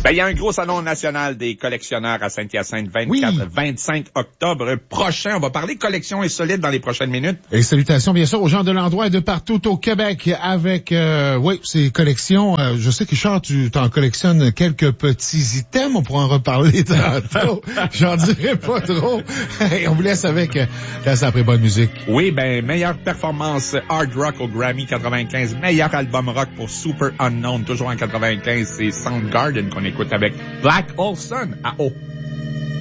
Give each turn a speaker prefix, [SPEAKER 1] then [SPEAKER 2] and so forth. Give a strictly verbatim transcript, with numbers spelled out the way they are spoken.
[SPEAKER 1] Ben, il y a un gros salon national des collectionneurs à Saint-Hyacinthe, vingt-quatre,
[SPEAKER 2] Oui.
[SPEAKER 1] vingt-cinq octobre prochain. On va parler collection insolite dans les prochaines minutes.
[SPEAKER 2] Et salutations, bien sûr, aux gens de l'endroit et de partout au Québec avec, euh, oui, ces collections. Euh, je sais que, Richard, tu t'en collectionnes quelques petits items. On pourra en reparler tantôt. J'en dirai pas trop. Et on vous laisse avec euh, la après bonne musique.
[SPEAKER 1] Oui, ben, meilleure performance hard rock au Grammy quatre-vingt-quinze. Meilleur album rock pour Super Unknown, toujours en quatre-vingt-quinze. C'est Soundgarden qu'on écoute avec Black Hole Sun à O.